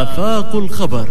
آفاق الخبر.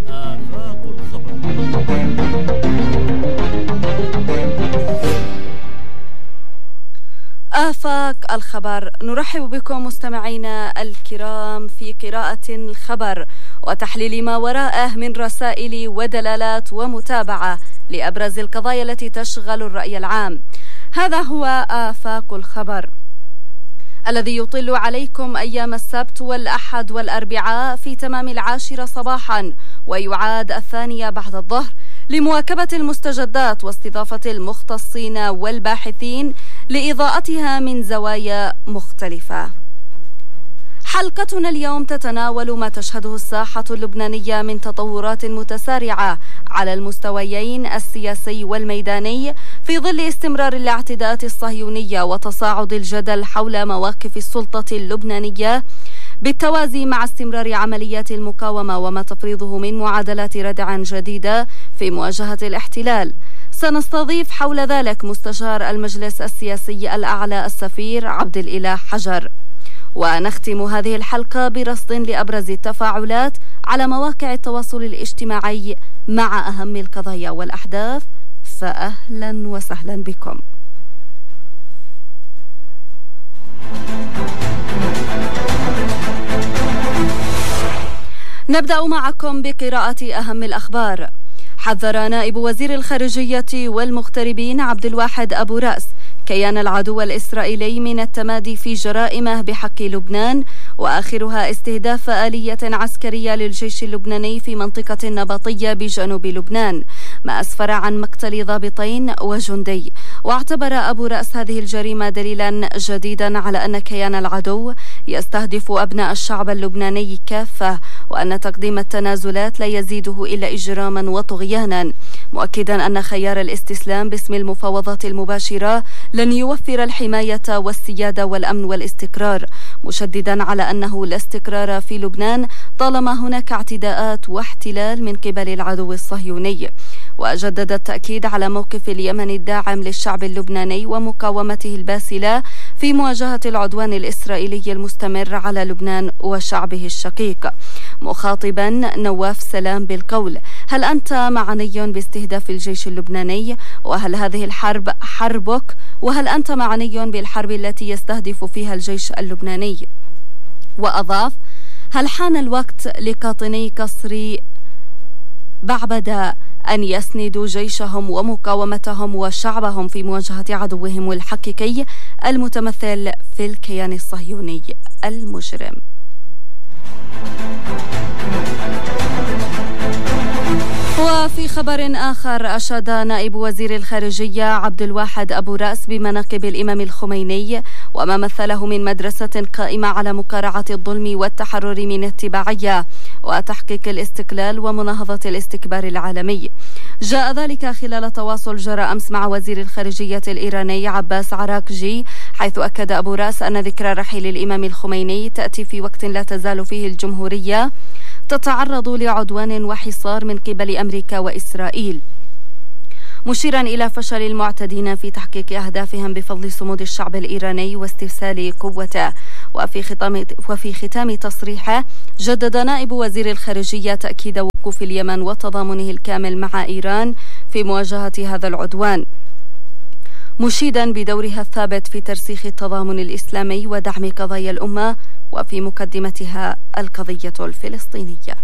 آفاق الخبر. نرحب بكم مستمعينا الكرام في قراءة الخبر وتحليل ما وراءه من رسائل ودلالات ومتابعة لأبرز القضايا التي تشغل الرأي العام. هذا هو آفاق الخبر الذي يطل عليكم أيام السبت والأحد والأربعاء في تمام 10 صباحا ويعاد 2 بعد الظهر لمواكبة المستجدات واستضافة المختصين والباحثين لإضاءتها من زوايا مختلفة. حلقتنا اليوم تتناول ما تشهده الساحة اللبنانية من تطورات متسارعة على المستويين السياسي والميداني في ظل استمرار الاعتداءات الصهيونية وتصاعد الجدل حول مواقف السلطة اللبنانية بالتوازي مع استمرار عمليات المقاومة وما تفرضه من معادلات ردع جديدة في مواجهة الاحتلال. سنستضيف حول ذلك مستشار المجلس السياسي الأعلى السفير عبد الإله حجر، ونختم هذه الحلقة برصد لأبرز التفاعلات على مواقع التواصل الاجتماعي مع أهم القضايا والأحداث. فأهلا وسهلا بكم. نبدأ معكم بقراءة أهم الأخبار. حذر نائب وزير الخارجية والمغتربين عبد الواحد أبو رأس كيان العدو الإسرائيلي من التمادي في جرائمه بحق لبنان، وآخرها استهداف آلية عسكرية للجيش اللبناني في منطقة النبطية بجنوب لبنان، ما أسفر عن مقتل ضابطين وجندي. واعتبر أبو رأس هذه الجريمة دليلا جديدا على أن كيان العدو يستهدف أبناء الشعب اللبناني كافة، وأن تقديم التنازلات لا يزيده إلا إجراما وطغيانا، مؤكدا أن خيار الاستسلام باسم المفاوضات المباشرة لن يوفر الحماية والسيادة والأمن والاستقرار، مشددا على أنه لا استقرار في لبنان طالما هناك اعتداءات واحتلال من قبل العدو الصهيوني. وجدد التأكيد على موقف اليمن الداعم للشعب اللبناني ومقاومته الباسلة في مواجهة العدوان الإسرائيلي المستمر على لبنان وشعبه الشقيق، مخاطبا نواف سلام بالقول: هل أنت معني باستهداف الجيش اللبناني؟ وهل هذه الحرب حربك؟ وهل أنت معني بالحرب التي يستهدف فيها الجيش اللبناني؟ وأضاف: هل حان الوقت لقاطني قصر بعبدة أن يسندوا جيشهم ومقاومتهم وشعبهم في مواجهة عدوهم الحقيقي المتمثل في الكيان الصهيوني المجرم؟ وفي خبر آخر، أشاد نائب وزير الخارجية عبد الواحد أبو رأس بمناقب الإمام الخميني وما مثله من مدرسة قائمة على مقارعة الظلم والتحرر من التبعية وتحقيق الاستقلال ومناهضة الاستكبار العالمي. جاء ذلك خلال تواصل جرى أمس مع وزير الخارجية الإيراني عباس عراقجي، حيث أكد أبو رأس أن ذكرى رحيل الإمام الخميني تأتي في وقت لا تزال فيه الجمهورية تتعرض لعدوان وحصار من قبل أمريكا وإسرائيل، مشيرا إلى فشل المعتدين في تحقيق أهدافهم بفضل صمود الشعب الإيراني واسترسال قوته. وفي ختام تصريحه جدد نائب وزير الخارجية تأكيد وقوف اليمن وتضامنه الكامل مع إيران في مواجهة هذا العدوان، مشيدا بدورها الثابت في ترسيخ التضامن الإسلامي ودعم قضايا الأمة وفي مقدمتها القضية الفلسطينية.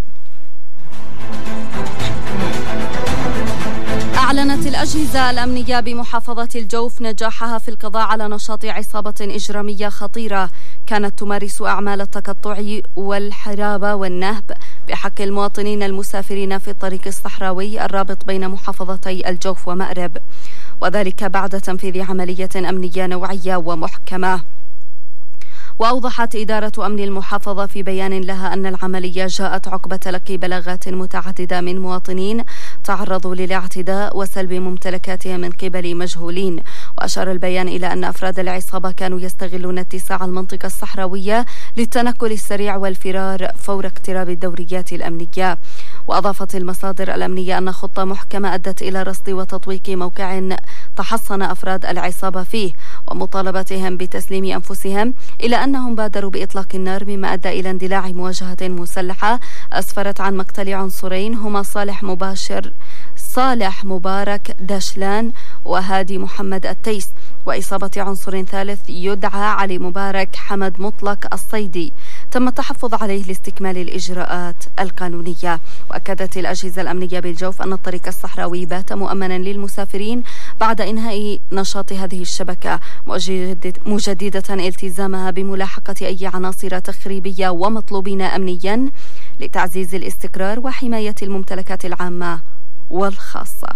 أعلنت الأجهزة الأمنية بمحافظة الجوف نجاحها في القضاء على نشاط عصابة إجرامية خطيرة كانت تمارس أعمال التقطع والحرابة والنهب بحق المواطنين المسافرين في الطريق الصحراوي الرابط بين محافظتي الجوف ومأرب، وذلك بعد تنفيذ عملية أمنية نوعية ومحكمة. وأوضحت إدارة أمن المحافظة في بيان لها أن العملية جاءت عقب تلقي بلاغات متعددة من مواطنين تعرضوا للاعتداء وسلب ممتلكاتهم من قبل مجهولين. وأشار البيان إلى أن أفراد العصابة كانوا يستغلون اتساع المنطقة الصحراوية للتنقل السريع والفرار فور اقتراب الدوريات الأمنية. وأضافت المصادر الأمنية أن خطة محكمة أدت إلى رصد وتطويق موقع تحصن أفراد العصابة فيه ومطالبتهم بتسليم أنفسهم، إلى أنهم بادروا بإطلاق النار مما أدى إلى اندلاع مواجهة مسلحة أسفرت عن مقتل عنصرين هما صالح مبارك داشلان وهادي محمد التيس، وإصابة عنصر ثالث يدعى علي مبارك حمد مطلق الصيدي تم التحفظ عليه لاستكمال الإجراءات القانونية. وأكدت الأجهزة الأمنية بالجوف أن الطريق الصحراوي بات مؤمنا للمسافرين بعد إنهاء نشاط هذه الشبكة، مجددة التزامها بملاحقة أي عناصر تخريبية ومطلوبين أمنيا لتعزيز الاستقرار وحماية الممتلكات العامة والخاصة.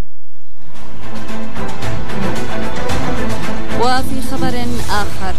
وفي خبر آخر،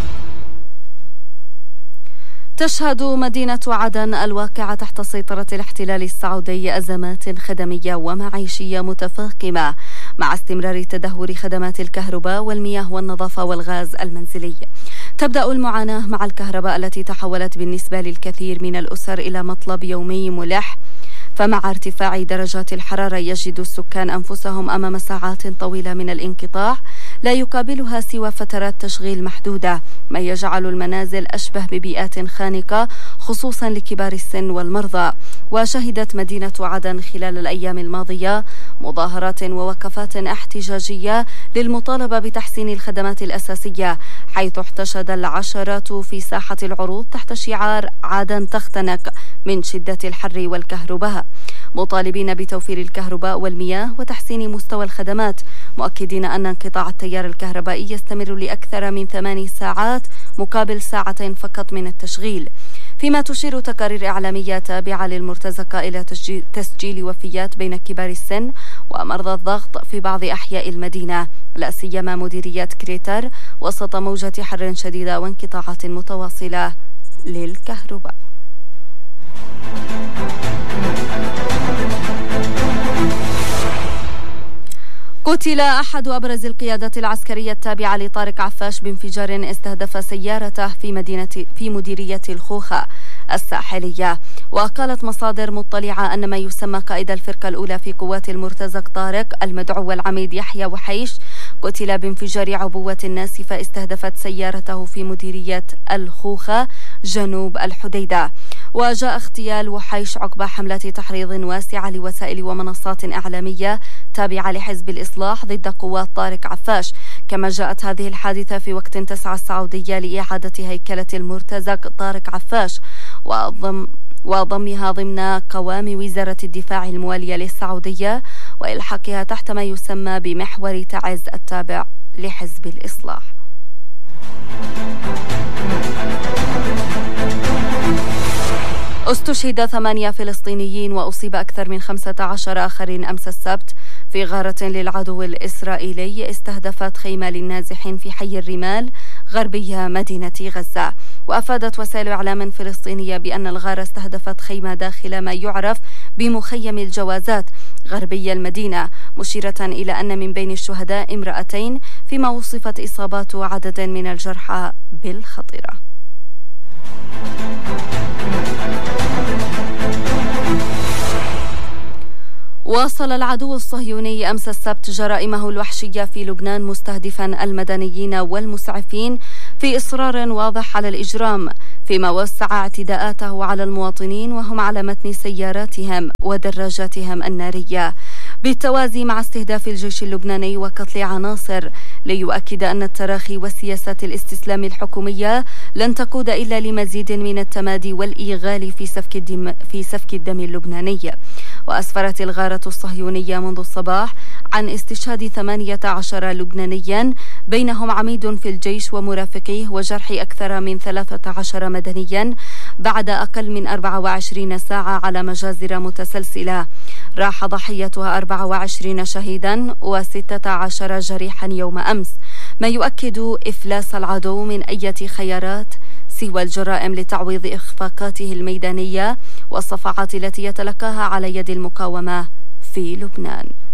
تشهد مدينة عدن الواقعة تحت سيطرة الاحتلال السعودي أزمات خدمية ومعيشية متفاقمة مع استمرار تدهور خدمات الكهرباء والمياه والنظافة والغاز المنزلي. تبدأ المعاناة مع الكهرباء التي تحولت بالنسبة للكثير من الأسر إلى مطلب يومي ملح، فمع ارتفاع درجات الحرارة يجد السكان أنفسهم أمام ساعات طويلة من الانقطاع لا يقابلها سوى فترات تشغيل محدودة، ما يجعل المنازل أشبه ببيئات خانقة خصوصا لكبار السن والمرضى. وشهدت مدينة عدن خلال الأيام الماضية مظاهرات ووقفات احتجاجية للمطالبة بتحسين الخدمات الأساسية، حيث احتشد العشرات في ساحة العروض تحت شعار عدن تختنق من شدة الحر والكهرباء، مطالبين بتوفير الكهرباء والمياه وتحسين مستوى الخدمات، مؤكدين أن انقطاع التيار الكهربائي يستمر لأكثر من 8 ساعات مقابل ساعتين فقط من التشغيل. فيما تشير تقارير إعلامية تابعة للمرتزقة إلى تسجيل وفيات بين كبار السن ومرضى الضغط في بعض أحياء المدينة، لا سيما مديرية كريتر، وسط موجة حر شديدة وانقطاعات متواصلة للكهرباء. قتل أحد أبرز القيادات العسكرية التابعة لطارق عفاش بانفجار استهدف سيارته في مديرية الخوخة الساحلية. وقالت مصادر مطلعة أن ما يسمى قائد الفرقة الأولى في قوات المرتزق طارق المدعو العميد يحيى وحيش قتل بانفجار عبوة ناسفة استهدفت سيارته في مديرية الخوخة جنوب الحديدة. وجاء اغتيال وحيش عقب حملات تحريض واسعة لوسائل ومنصات إعلامية تابعة لحزب الإصلاح ضد قوات طارق عفاش. كما جاءت هذه الحادثة في وقت تسعى السعودية لإعادة هيكلة المرتزق طارق عفاش وضمها ضمن قوام وزارة الدفاع الموالية للسعودية وإلحاقها تحت ما يسمى بمحور تعز التابع لحزب الإصلاح. استشهد 8 فلسطينيين وأصيب أكثر من 15 آخرين أمس السبت في غارة للعدو الإسرائيلي استهدفت خيمة للنازحين في حي الرمال غربي مدينة غزة. وأفادت وسائل إعلام فلسطينية بأن الغارة استهدفت خيمة داخل ما يعرف بمخيم الجوازات غربي المدينة، مشيرة إلى أن من بين الشهداء امرأتين، فيما وصفت إصابات عدد من الجرحى بالخطيرة. واصل العدو الصهيوني أمس السبت جرائمه الوحشية في لبنان مستهدفا المدنيين والمسعفين في إصرار واضح على الإجرام، فيما وسع اعتداءاته على المواطنين وهم على متن سياراتهم ودراجاتهم النارية، بالتوازي مع استهداف الجيش اللبناني وقتل عناصر، ليؤكد أن التراخي وسياسات الاستسلام الحكومية لن تقود إلا لمزيد من التمادي والإيغال في سفك الدم اللبناني. وأسفرت الغارة الصهيونية منذ الصباح عن استشهاد 18 لبنانيا بينهم عميد في الجيش ومرافقيه وجرح أكثر من 13 مدنيا بعد أقل من 24 ساعة على مجازر متسلسلة راح ضحيتها 24 شهيدا و16 جريحا يوم أمس، ما يؤكد إفلاس العدو من أي خيارات سوى الجرائم لتعويض إخفاقاته الميدانية والصفعات التي يتلقاها على يد المقاومة في لبنان.